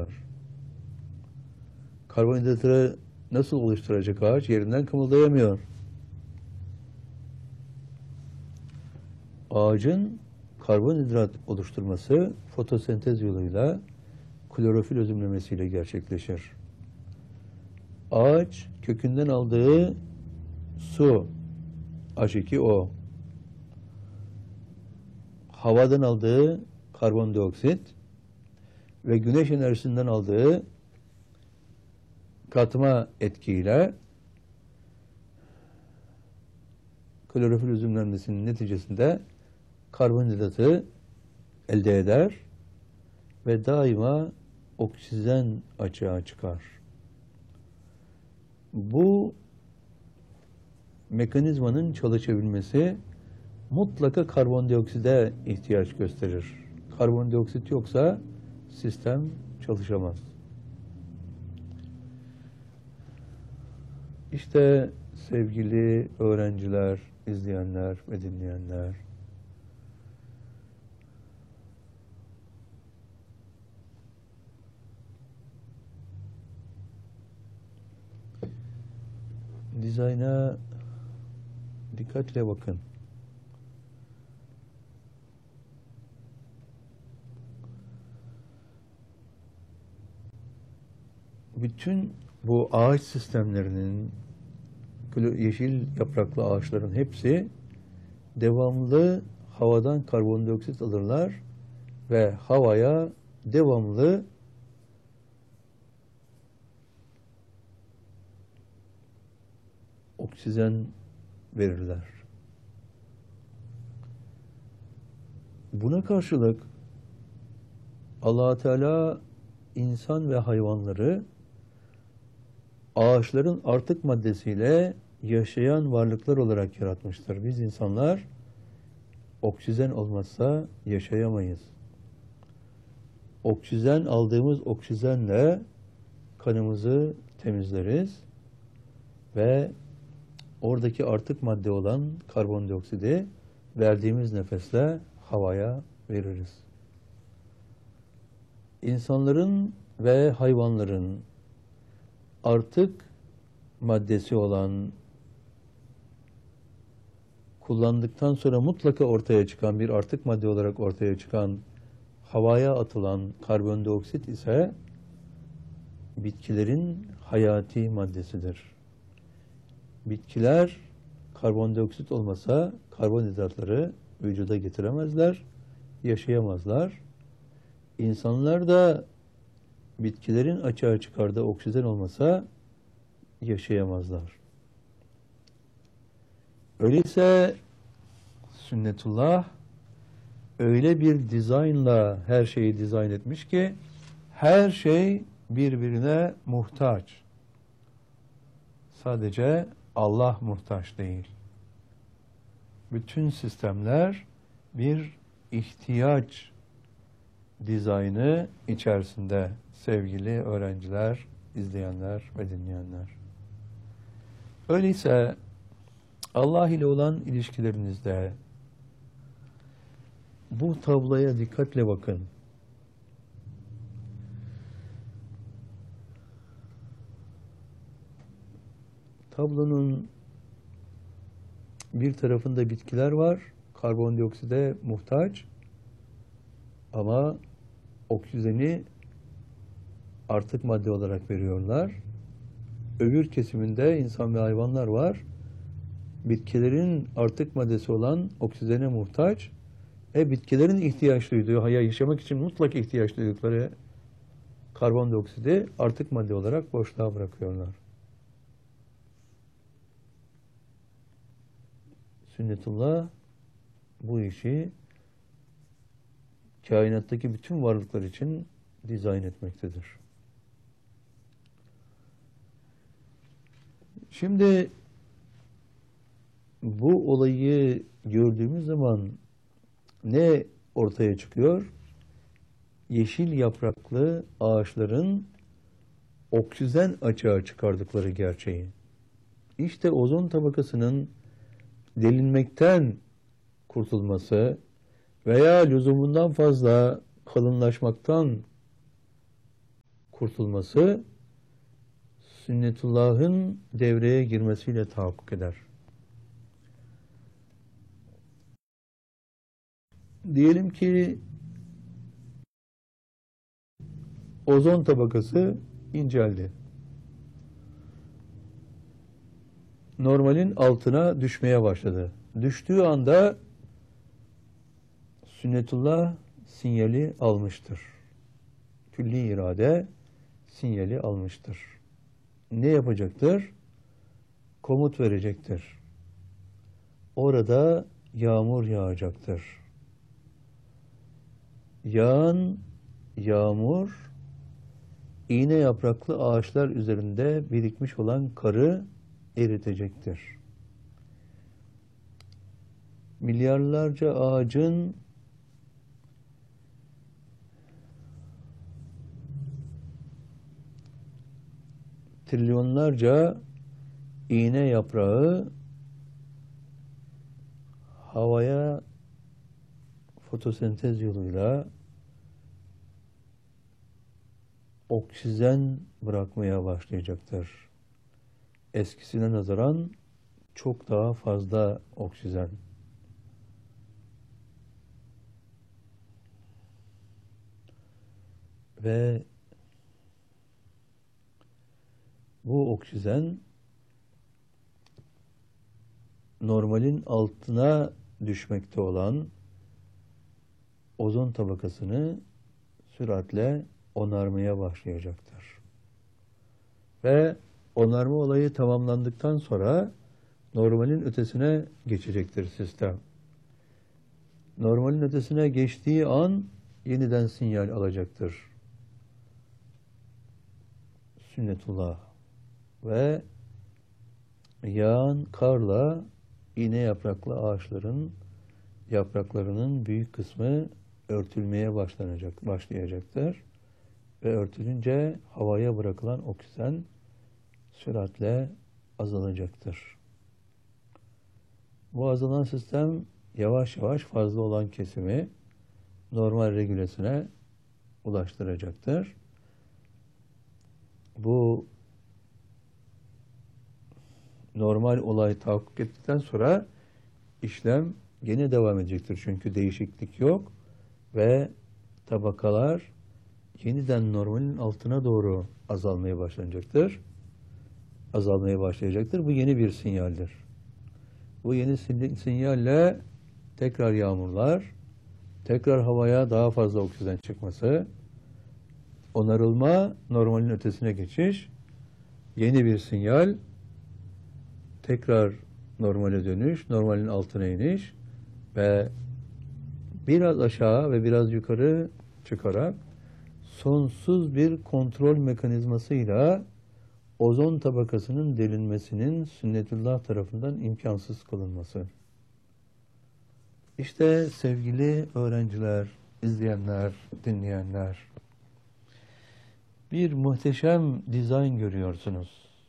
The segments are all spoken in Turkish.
oluştururlar. Karbonhidratları nasıl oluşturacak ağaç? Yerinden kımıldayamıyor. Ağacın karbonhidrat oluşturması fotosentez yoluyla klorofil özümlemesiyle gerçekleşir. Ağaç kökünden aldığı su, H2O, havadan aldığı karbondioksit ve güneş enerjisinden aldığı katma etkiyle klorofil özümlenmesinin neticesinde karbonhidratı elde eder ve daima oksijen açığa çıkar. Bu mekanizmanın çalışabilmesi mutlaka karbondiokside ihtiyaç gösterir. Karbondioksit yoksa sistem çalışamaz. İşte sevgili öğrenciler, izleyenler ve dinleyenler, dizayna dikkatle bakın. Bütün bu ağaç sistemlerinin, yeşil yapraklı ağaçların hepsi devamlı havadan karbondioksit alırlar ve havaya devamlı oksijen verirler. Buna karşılık Allah Teala insan ve hayvanları ağaçların artık maddesiyle yaşayan varlıklar olarak yaratmıştır. Biz insanlar oksijen olmazsa yaşayamayız. Oksijen, aldığımız oksijenle kanımızı temizleriz ve oradaki artık madde olan karbondioksidi verdiğimiz nefesle havaya veririz. İnsanların ve hayvanların artık maddesi olan, kullandıktan sonra mutlaka ortaya çıkan bir artık madde olarak ortaya çıkan havaya atılan karbondioksit ise bitkilerin hayati maddesidir. Bitkiler karbondioksit olmasa karbonhidratları vücuda getiremezler, yaşayamazlar. İnsanlar da bitkilerin açığa çıkardığı oksijen olmasa yaşayamazlar. Öyleyse sünnetullah öyle bir dizaynla her şeyi dizayn etmiş ki her şey birbirine muhtaç. Sadece Allah muhtaç değil. Bütün sistemler bir ihtiyaç dizaynı içerisinde sevgili öğrenciler, izleyenler ve dinleyenler. Öyleyse Allah ile olan ilişkilerinizde bu tabloya dikkatle bakın. Tablonun bir tarafında bitkiler var, karbondiokside muhtaç ama oksijeni artık madde olarak veriyorlar. Öbür kesiminde insan ve hayvanlar var. Bitkilerin artık maddesi olan oksijene muhtaç. Bitkilerin ihtiyaç duyduğu, yaşamak için mutlak ihtiyaç duydukları karbondioksidi artık madde olarak boşluğa bırakıyorlar. Sünnetullah bu işi kainattaki bütün varlıklar için dizayn etmektedir. Şimdi bu olayı gördüğümüz zaman ne ortaya çıkıyor? Yeşil yapraklı ağaçların oksijen açığa çıkardıkları gerçeği. İşte ozon tabakasının delinmekten kurtulması veya lüzumundan fazla kalınlaşmaktan kurtulması sünnetullahın devreye girmesiyle tahakkuk eder. Diyelim ki ozon tabakası inceldi. Normalin altına düşmeye başladı. Düştüğü anda sünnetullah sinyali almıştır. Külli irade sinyali almıştır. Ne yapacaktır? Komut verecektir. Orada yağmur yağacaktır. Yağan yağmur, iğne yapraklı ağaçlar üzerinde birikmiş olan karı eritecektir. Milyarlarca ağacın trilyonlarca iğne yaprağı havaya fotosentez yoluyla oksijen bırakmaya başlayacaktır. Eskisine nazaran çok daha fazla oksijen. Ve bu oksijen normalin altına düşmekte olan ozon tabakasını süratle onarmaya başlayacaktır. Ve onarma olayı tamamlandıktan sonra normalin ötesine geçecektir sistem. Normalin ötesine geçtiği an yeniden sinyal alacaktır. Sünnetullah ve yağan karla iğne yapraklı ağaçların yapraklarının büyük kısmı örtülmeye başlayacaktır. Ve örtülünce havaya bırakılan oksijen süratle azalacaktır. Bu azalan sistem yavaş yavaş fazla olan kesimi normal regülesine ulaştıracaktır. Bu normal olay tahakkuk ettikten sonra işlem yine devam edecektir. Çünkü değişiklik yok ve tabakalar yeniden normalin altına doğru azalmaya başlayacaktır. Bu yeni bir sinyaldir. Bu yeni sinyalle tekrar yağmurlar, tekrar havaya daha fazla oksijen çıkması, onarılma, normalin ötesine geçiş, yeni bir sinyal, tekrar normale dönüş, normalin altına iniş ve biraz aşağı ve biraz yukarı çıkarak sonsuz bir kontrol mekanizmasıyla ozon tabakasının delinmesinin sünnetullah tarafından imkansız kılınması. İşte sevgili öğrenciler, izleyenler, dinleyenler, bir muhteşem dizayn görüyorsunuz.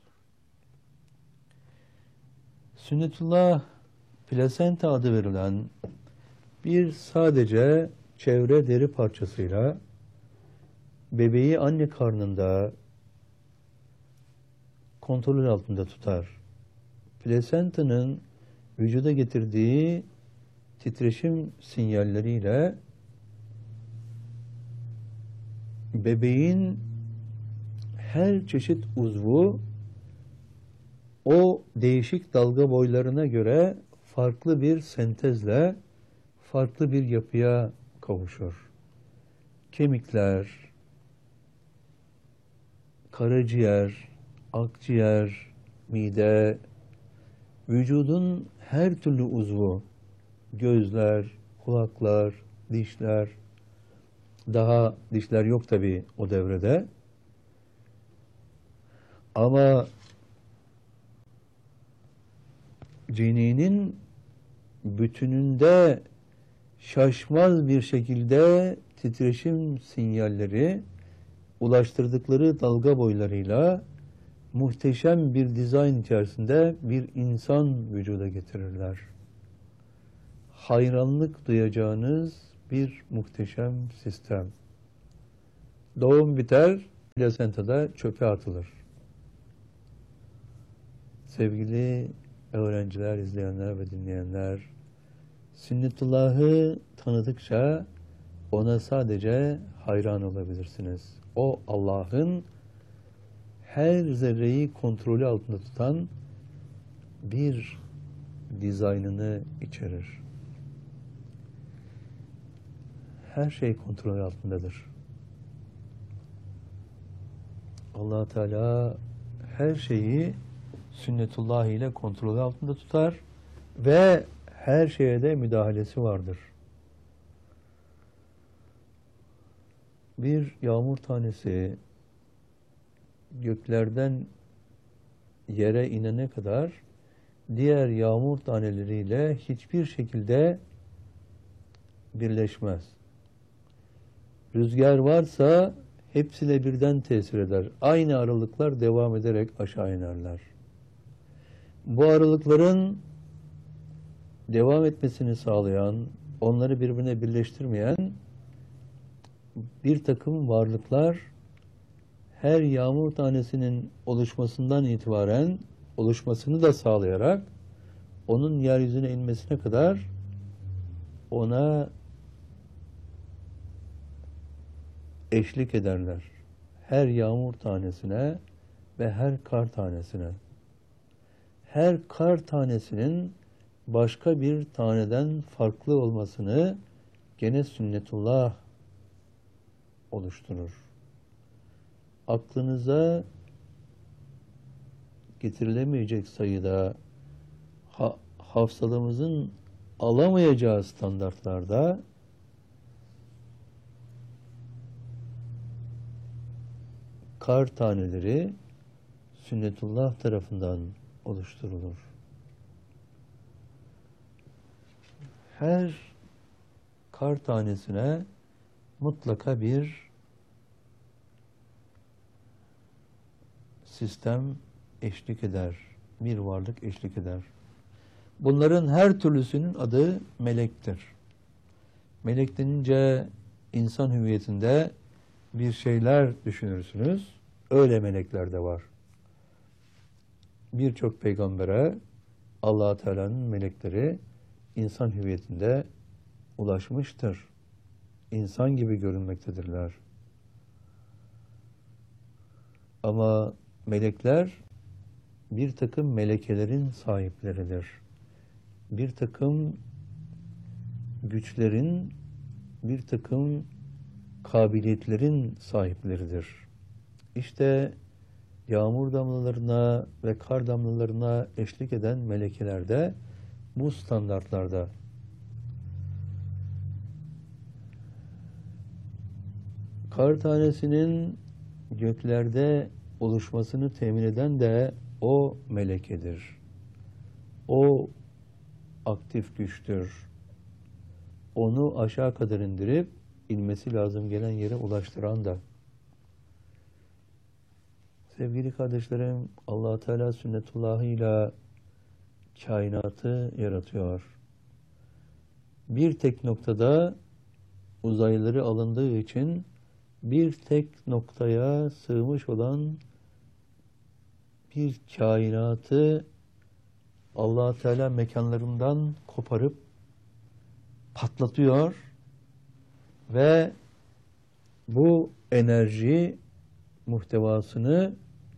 Sünnetullah plasenta adı verilen bir sadece çevre deri parçasıyla bebeği anne karnında kontrol altında tutar. Plasentanın vücuda getirdiği titreşim sinyalleriyle bebeğin her çeşit uzvu o değişik dalga boylarına göre farklı bir sentezle farklı bir yapıya kavuşur. Kemikler, karaciğer, akciğer, mide, vücudun her türlü uzvu, gözler, kulaklar, dişler, daha dişler yok tabii o devrede. Ama ceninin bütününde şaşmaz bir şekilde titreşim sinyalleri ulaştırdıkları dalga boylarıyla muhteşem bir dizayn içerisinde bir insan vücuda getirirler. Hayranlık duyacağınız bir muhteşem sistem. Doğum biter, plasentada çöpe atılır. Sevgili öğrenciler, izleyenler ve dinleyenler, Sünnetullah'ı tanıdıkça ona sadece hayran olabilirsiniz. O Allah'ın her zerreyi kontrolü altında tutan bir dizaynını içerir. Her şey kontrol altındadır. Allah Teala her şeyi sünnetullah ile kontrol altında tutar ve her şeye de müdahalesi vardır. Bir yağmur tanesi göklerden yere inene kadar diğer yağmur taneleriyle hiçbir şekilde birleşmez. Rüzgar varsa hepsine birden tesir eder. Aynı aralıklar devam ederek aşağı inerler. Bu aralıkların devam etmesini sağlayan, onları birbirine birleştirmeyen bir takım varlıklar her yağmur tanesinin oluşmasından itibaren oluşmasını da sağlayarak onun yeryüzüne inmesine kadar ona eşlik ederler. Her yağmur tanesine ve her kar tanesine. Her kar tanesinin başka bir taneden farklı olmasını gene sünnetullah oluşturur. Aklınıza getirilemeyecek sayıda hafsalamızın alamayacağı standartlarda kar taneleri sünnetullah tarafından oluşturulur. Her kar tanesine mutlaka bir sistem eşlik eder, bir varlık eşlik eder. Bunların her türlüsünün adı melektir. Melek denince insan hüviyetinde bir şeyler düşünürsünüz. Öyle melekler de var. Birçok peygambere Allah Teala'nın melekleri insan hüviyetinde ulaşmıştır. İnsan gibi görünmektedirler. Ama melekler bir takım melekelerin sahipleridir. Bir takım güçlerin, bir takım kabiliyetlerin sahipleridir. İşte yağmur damlalarına ve kar damlalarına eşlik eden melekeler de bu standartlarda. Kar tanesinin göklerde oluşmasını temin eden de o melekedir. O aktif güçtür. Onu aşağı kadar indirip inmesi lazım gelen yere ulaştıran da. Sevgili kardeşlerim, Allah Teala sünnetullahıyla kainatı yaratıyor. Bir tek noktada uzayları alındığı için bir tek noktaya sığmış olan bir kainatı Allah Teala mekanlarından koparıp patlatıyor ve bu enerji muhtevasını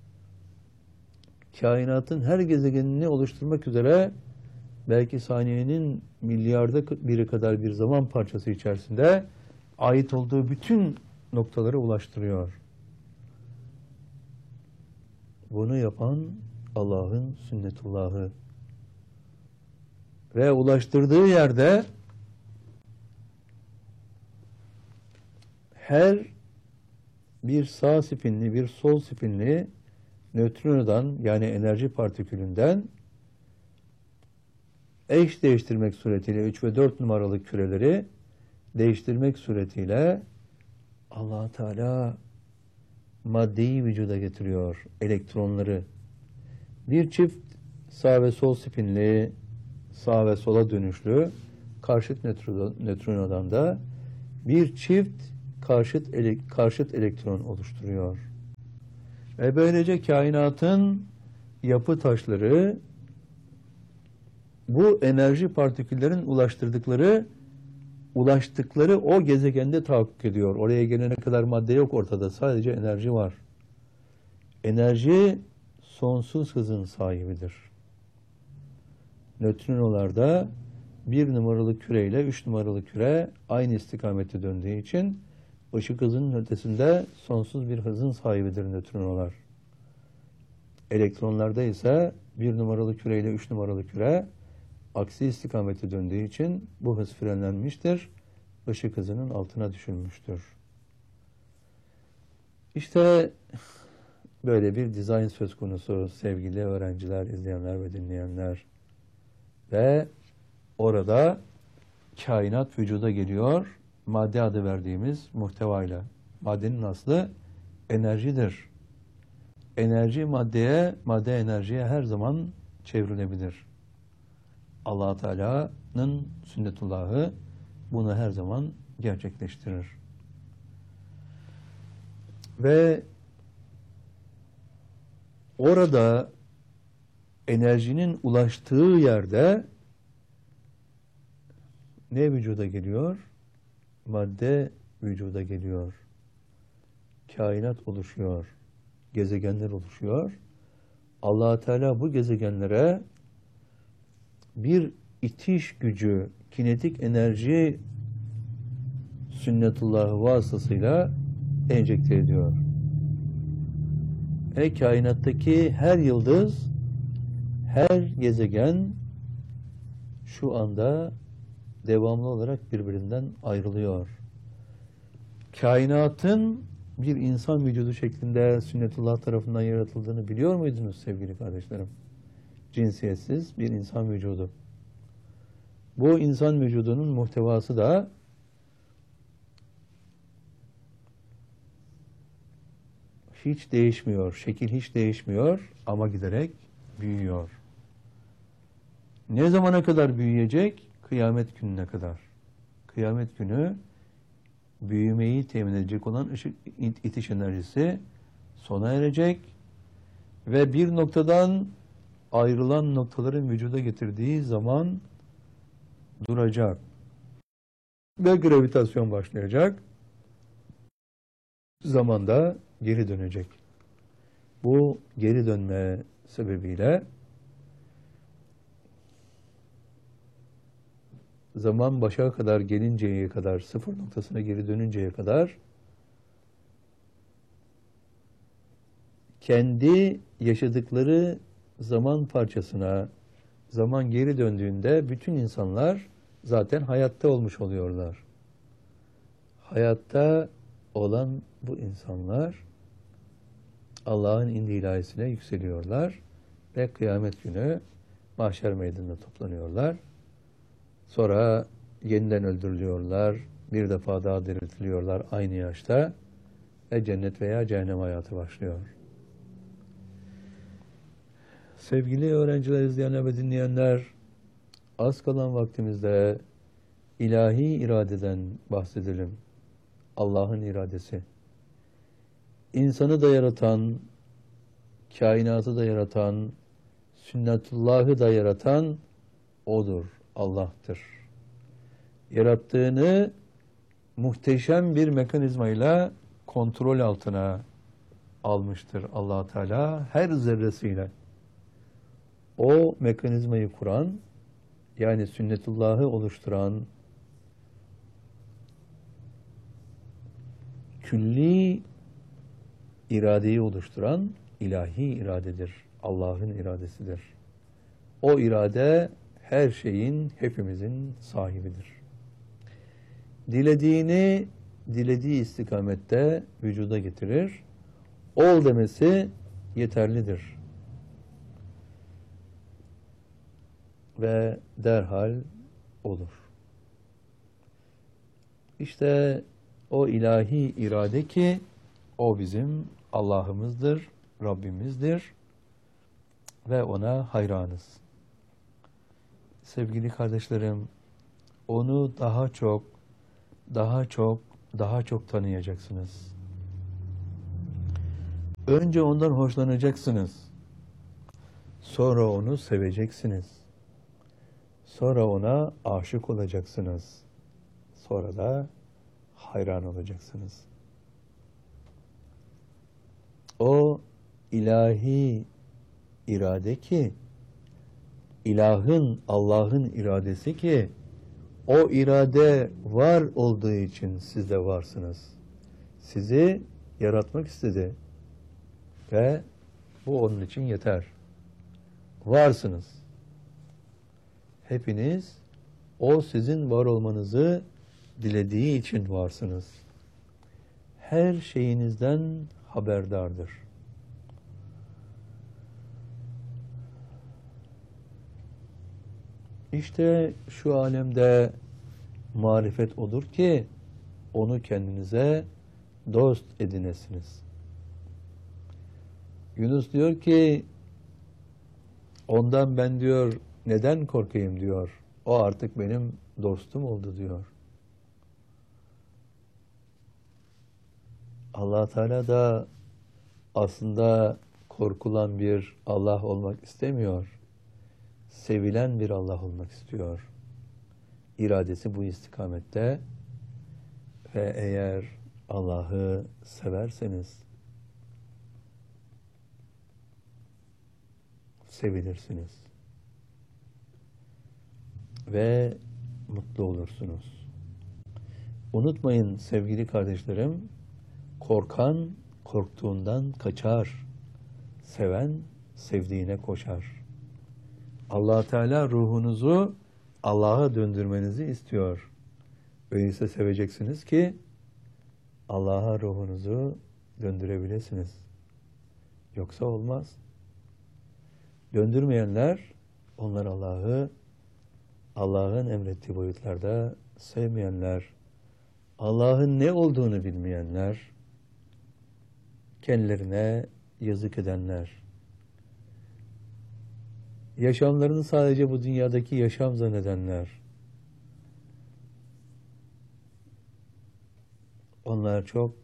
kainatın her gezegenini oluşturmak üzere belki saniyenin milyarda biri kadar bir zaman parçası içerisinde ait olduğu bütün noktalara ulaştırıyor. Bunu yapan Allah'ın sünnetullahı. Ve ulaştırdığı yerde her bir sağ spinli, bir sol spinli nötrinodan yani enerji partikülünden eş değiştirmek suretiyle 3 ve 4 numaralı küreleri değiştirmek suretiyle Allah Teala maddeyi vücuda getiriyor, elektronları. Bir çift sağ ve sol spinli, sağ ve sola dönüşlü karşıt nötrinodan da bir çift karşıt elektron oluşturuyor. Ve böylece kainatın yapı taşları bu enerji partiküllerin ulaştıkları o gezegende tahakkuk ediyor. Oraya gelene kadar madde yok ortada. Sadece enerji var. Enerji sonsuz hızın sahibidir. Nötrinolarda 1 numaralı küre ile 3 numaralı küre aynı istikamette döndüğü için ışık hızının ötesinde sonsuz bir hızın sahibidir nötrinolar. Elektronlarda ise 1 numaralı küre ile 3 numaralı küre aksi istikamete döndüğü için bu hız frenlenmiştir. Işık hızının altına düşülmüştür. İşte böyle bir dizayn söz konusu sevgili öğrenciler, izleyenler ve dinleyenler. Ve orada kainat vücuda geliyor, madde adı verdiğimiz muhtevayla. Maddenin aslı enerjidir. Enerji maddeye, madde enerjiye her zaman çevrilebilir. Allah Teala'nın sünnetullahı bunu her zaman gerçekleştirir. Ve orada enerjinin ulaştığı yerde ne vücuda geliyor? Madde vücuda geliyor. Kainat oluşuyor. Gezegenler oluşuyor. Allah Teala bu gezegenlere bir itiş gücü, kinetik enerji sünnetullahı vasıtasıyla enjekte ediyor. Ve kainattaki her yıldız, her gezegen şu anda devamlı olarak birbirinden ayrılıyor. Kainatın bir insan vücudu şeklinde sünnetullah tarafından yaratıldığını biliyor muydunuz sevgili kardeşlerim? Cinsiyetsiz bir insan vücudu. Bu insan vücudunun muhtevası da hiç değişmiyor, şekil hiç değişmiyor ama giderek büyüyor. Ne zamana kadar büyüyecek? Kıyamet gününe kadar. Kıyamet günü büyümeyi temin edecek olan itiş enerjisi sona erecek ve bir noktadan ayrılan noktaların vücuda getirdiği zaman duracak. Ve gravitasyon başlayacak. Zamanda geri dönecek. Bu geri dönme sebebiyle zaman başa kadar gelinceye kadar, sıfır noktasına geri dönünceye kadar kendi yaşadıkları zaman parçasına zaman geri döndüğünde bütün insanlar zaten hayatta olmuş oluyorlar. Hayatta olan bu insanlar Allah'ın indi ilahisine yükseliyorlar ve kıyamet günü mahşer meydanına toplanıyorlar. Sonra yeniden öldürülüyorlar, bir defa daha diriltiliyorlar aynı yaşta ve cennet veya cehennem hayatı başlıyor. Sevgili öğrenciler, izleyenler ve dinleyenler, az kalan vaktimizde ilahi iradeden bahsedelim. Allah'ın iradesi. İnsanı da yaratan, kainatı da yaratan, sünnetullahı da yaratan O'dur, Allah'tır. Yarattığını muhteşem bir mekanizmayla kontrol altına almıştır Allah Teala her zerresiyle. O mekanizmayı kuran, yani sünnetullahı oluşturan, külli iradeyi oluşturan ilahi iradedir. Allah'ın iradesidir. O irade her şeyin, hepimizin sahibidir. Dilediğini, dilediği istikamette vücuda getirir. Ol demesi yeterlidir. Ve derhal olur. İşte o ilahi irade ki o bizim Allah'ımızdır, Rabbimizdir ve ona hayranız. Sevgili kardeşlerim, onu daha çok tanıyacaksınız. Önce ondan hoşlanacaksınız. Sonra onu seveceksiniz. Sonra ona aşık olacaksınız. Sonra da hayran olacaksınız. O ilahi irade ki, ilahın, Allah'ın iradesi ki, o irade var olduğu için siz de varsınız. Sizi yaratmak istedi ve bu onun için yeter. Varsınız. Hepiniz o sizin var olmanızı dilediği için varsınız. Her şeyinizden haberdardır. İşte şu alemde marifet odur ki onu kendinize dost edinesiniz. Yunus diyor ki ondan ben diyor neden korkayım diyor. O artık benim dostum oldu diyor. Allah Teala da aslında korkulan bir Allah olmak istemiyor. Sevilen bir Allah olmak istiyor. İradesi bu istikamette ve eğer Allah'ı severseniz sevilirsiniz ve mutlu olursunuz. Unutmayın sevgili kardeşlerim, korkan korktuğundan kaçar, seven sevdiğine koşar. Allah Teala ruhunuzu Allah'a döndürmenizi istiyor. Öyleyse seveceksiniz ki Allah'a ruhunuzu döndürebilirsiniz. Yoksa olmaz. Döndürmeyenler, onlar Allah'ın emrettiği boyutlarda sevmeyenler, Allah'ın ne olduğunu bilmeyenler, kendilerine yazık edenler, yaşamlarını sadece bu dünyadaki yaşam zannedenler, onlar çok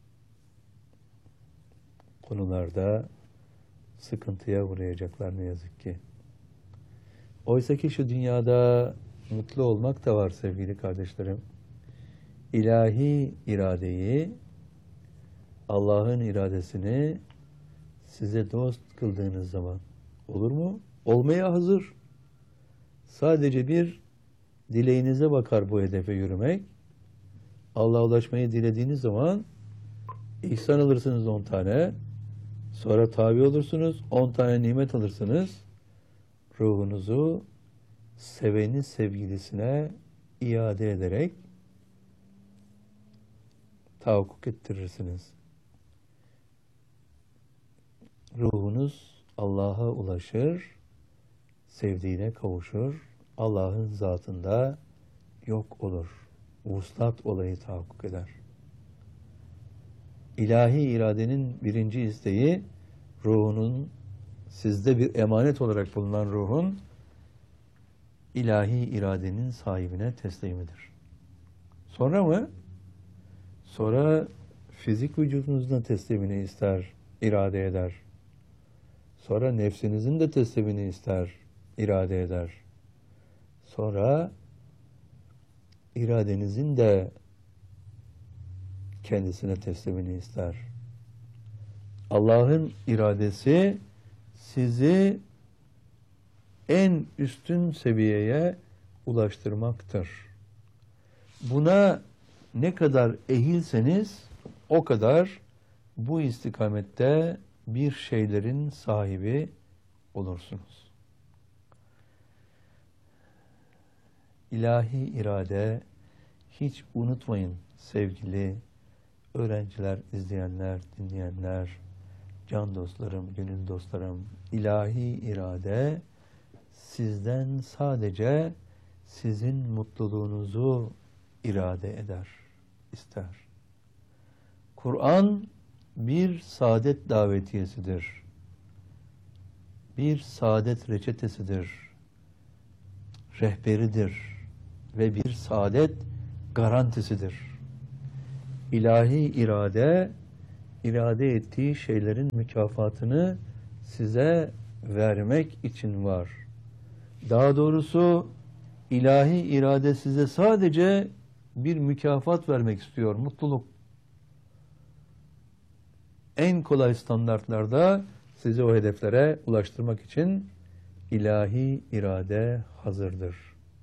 konularda sıkıntıya uğrayacaklar ne yazık ki. Oysa ki şu dünyada mutlu olmak da var sevgili kardeşlerim. İlahi iradeyi, Allah'ın iradesini size dost kıldığınız zaman olur mu? Olmaya hazır. Sadece bir dileğinize bakar bu hedefe yürümek. Allah'a ulaşmayı dilediğiniz zaman ihsan alırsınız 10 tane. Sonra tabi olursunuz. 10 tane nimet alırsınız. Ruhunuzu seveni sevgilisine iade ederek tahakkuk ettirirsiniz. Ruhunuz Allah'a ulaşır, sevdiğine kavuşur, Allah'ın zatında yok olur. Vuslat olayı tahakkuk eder. İlahi iradenin birinci isteği, ruhunun, sizde bir emanet olarak bulunan ruhun, ilahi iradenin sahibine teslimidir. Sonra mı? Sonra fizik vücudunuzun teslimini ister, irade eder. Sonra nefsinizin de teslimini ister, irade eder. Sonra iradenizin de kendisine teslimini ister. Allah'ın iradesi sizi en üstün seviyeye ulaştırmaktır. Buna ne kadar ehilseniz o kadar bu istikamette bir şeylerin sahibi olursunuz. İlahi irade, hiç unutmayın sevgili öğrenciler, izleyenler, dinleyenler, can dostlarım, gönül dostlarım, ilahi irade sizden sadece sizin mutluluğunuzu irade eder, ister. Kur'an bir saadet davetiyesidir. Bir saadet reçetesidir. Rehberidir ve bir saadet garantisidir. İlahi irade irade ettiği şeylerin mükafatını size vermek için var. Daha doğrusu ilahi irade size sadece bir mükafat vermek istiyor, mutluluk. En kolay standartlarda sizi o hedeflere ulaştırmak için ilahi irade hazırdır.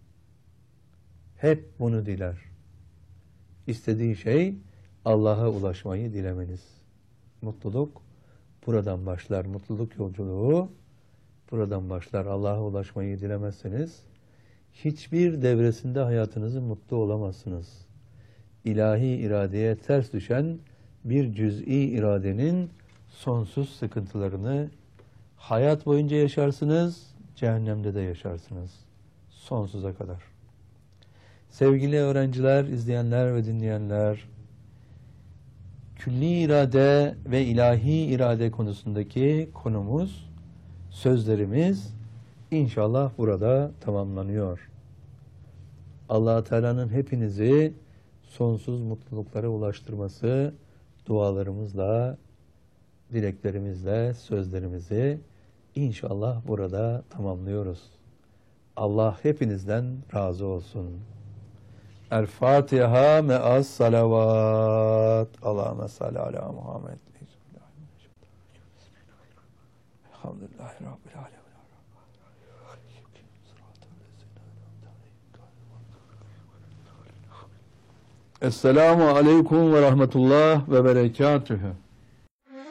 Hep bunu diler. İstediği şey Allah'a ulaşmayı dilemeniz. Mutluluk buradan başlar. Mutluluk yolculuğu buradan başlar. Allah'a ulaşmayı dilemezseniz hiçbir devresinde hayatınızı mutlu olamazsınız. İlahi iradeye ters düşen bir cüz'i iradenin sonsuz sıkıntılarını hayat boyunca yaşarsınız, cehennemde de yaşarsınız. Sonsuza kadar. Sevgili öğrenciler, izleyenler ve dinleyenler, külli irade ve ilahi irade konusundaki konumuz, sözlerimiz inşallah burada tamamlanıyor. Allah Teala'nın hepinizi sonsuz mutluluklara ulaştırması dualarımızla, dileklerimizle sözlerimizi inşallah burada tamamlıyoruz. Allah hepinizden razı olsun. El Fatiha me'as salavat. Allahümme salli ala Muhammed. Elhamdülillahi Rabbil alemin. Esselamu aleyküm ve rahmetullah ve berekatühü.